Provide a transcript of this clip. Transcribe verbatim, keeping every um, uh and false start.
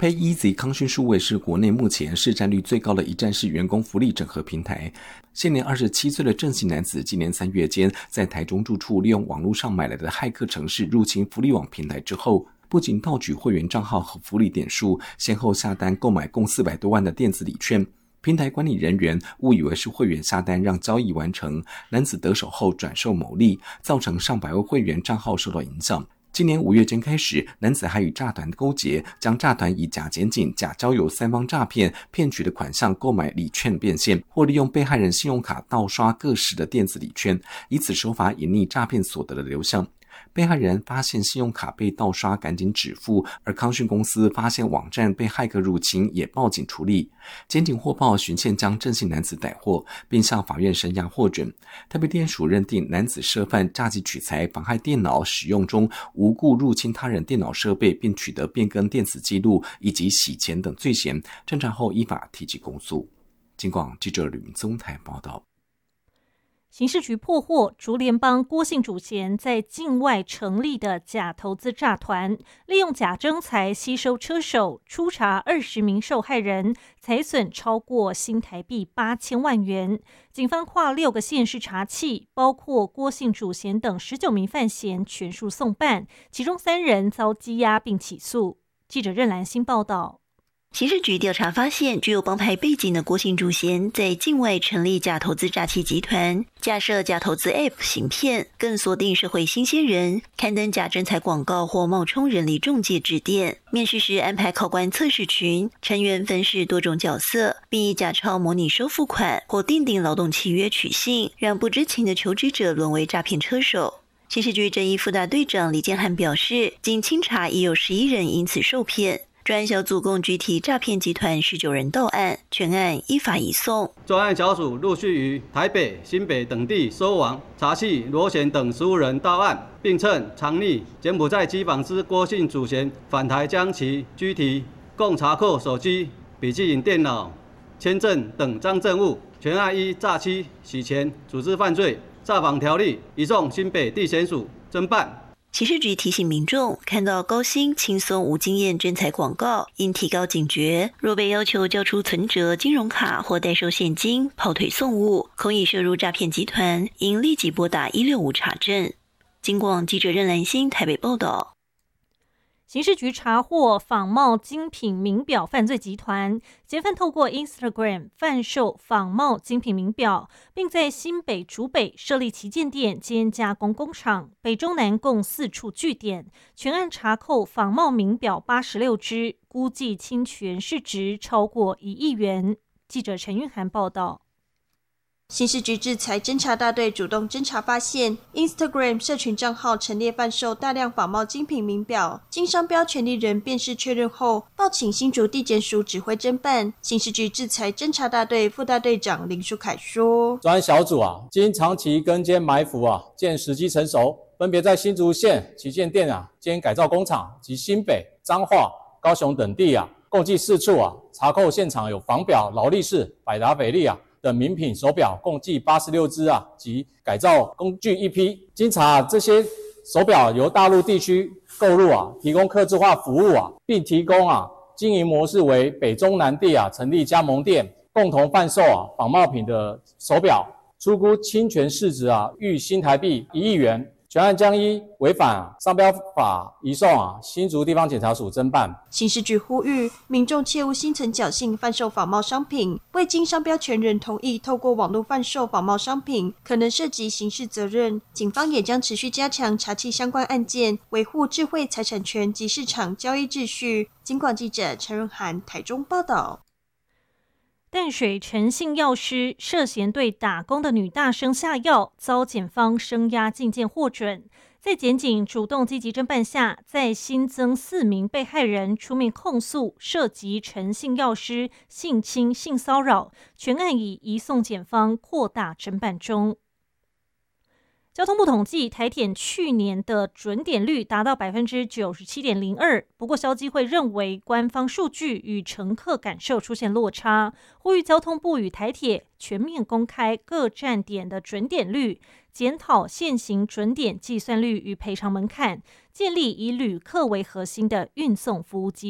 PayEasy 康讯数位是国内目前市占率最高的一站式员工福利整合平台。现年二十七岁的郑姓男子，今年三月间在台中住处利用网络上买来的骇客程式入侵福利网平台之后，不仅盗取会员账号和福利点数，先后下单购买共四百多万的电子礼券。平台管理人员误以为是会员下单让交易完成，男子得手后转售牟利，造成上百位会员账号受到影响。今年五月间开始，男子还与诈团勾结，将诈团以假检警、假交友三方诈骗骗取的款项购买礼券变现，或利用被害人信用卡盗刷各式的电子礼券，以此手法隐匿诈骗所得的流向。被害人发现信用卡被盗刷，赶紧止付，而康讯公司发现网站被骇客入侵，也报警处理。检警获报循线将郑姓男子逮获，并向法院声押获准。特别地检署认定男子涉犯诈欺取财、妨害电脑使用中无故入侵他人电脑设备并取得变更电子记录以及洗钱等罪嫌，侦查后依法提起公诉。警广记者吕明宗台报道。 刑事局破获竹联帮郭姓主嫌在境外成立的假投资诈团，利用假征才吸收车手，初查二十名受害人，财损超过新台币八千万元。警方跨六个县市查缉，包括郭姓主嫌等十九名犯嫌全数送办，其中三人遭羁押并起诉。记者任兰心报道。 刑事局调查发现，具有帮派背景的郭姓主嫌在境外成立假投资诈欺集团，架设假投资 App 行骗，更锁定社会新鲜人，刊登假征才广告或冒充人力中介致电。面试时安排考官测试群，成员分饰多种角色，并以假钞模拟收付款或订定劳动契约取信，让不知情的求职者沦为诈骗车手。刑事局正义副大队长李建汉表示，经清查已有十一人因此受骗。专案小组共拘提诈骗集团十九人到案，全案依法移送。 专案小组陆续于台北、新北等地收网，查缉罗贤等十五人到案，并趁藏匿柬埔寨机房之郭姓主嫌返台将其拘提，共查扣手机、笔记本电脑、签证等赃证物。全案依诈欺、洗钱、组织犯罪、诈绑条例移送新北地检署侦办。 刑事局提醒民众，看到高薪、轻松、无经验征才广告，应提高警觉。若被要求交出存折、金融卡或代收现金、跑腿送物，恐已涉入诈骗集团，应立即拨打一六五查证。警广记者任兰心台北报道。 刑事局查获仿冒精品名表犯罪集团，嫌犯透过 Instagram 贩售仿冒精品名表，并在新北竹北设立旗舰店兼加工工厂，北中南共四处据点。全案查扣仿冒名表八十六只，估计侵权市值超过一亿元。记者陈韵涵报道。 刑事局制裁侦查大队主动侦查发现 ，Instagram 社群账号陈列贩售大量仿冒精品名表，经商标权利人辨识确认后，报请新竹地检署指挥侦办。刑事局制裁侦查大队副大队长林书凯说：“ 专案小组啊，经长期跟监埋伏啊，见时机成熟，分别在新竹县旗舰店啊、兼改造工厂及新北、彰化、高雄等地啊，共计四处啊，查扣现场有仿表、劳力士、百达翡丽啊。”等名品手表共计八十六只啊，及改造工具一批。经查、啊、这些手表由大陆地区购入啊，提供客制化服务啊，并提供啊经营模式为北中南地啊成立加盟店，共同贩售啊仿冒品的手表，初估侵权市值啊逾新台币一亿元。全案将依违反、啊、商标法移送啊新竹地方检察署侦办。 刑事局呼吁民众切勿心存侥幸贩售仿冒商品，未经商标权人同意透过网络贩售仿冒商品，可能涉及刑事责任。警方也将持续加强查缉相关案件，维护智慧财产权及市场交易秩序。警广记者陈润涵台中报道。 淡水陈姓药师涉嫌对打工的女大生下药，遭检方声押禁见获准。在检警主动积极侦办下，再新增四名被害人出面控诉涉及陈姓药师性侵、性骚扰，全案已移送检方扩大侦办中。交通部统计，台铁去年的准点率达到 百分之九十七点零二， 不过消基会认为官方数据与乘客感受出现落差，呼吁交通部与台铁全面公开各站点的准点率，检讨现行准点计算率与赔偿门槛，建立以旅客为核心的运送服务机制。